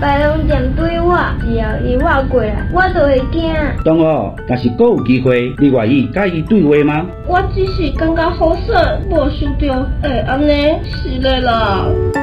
摆拢针对我，只要伊活过来，我就会惊。 同学，若是阁有机会，你愿意甲伊对话吗？ 我只是感觉好势，无想到会安尼，是的啦。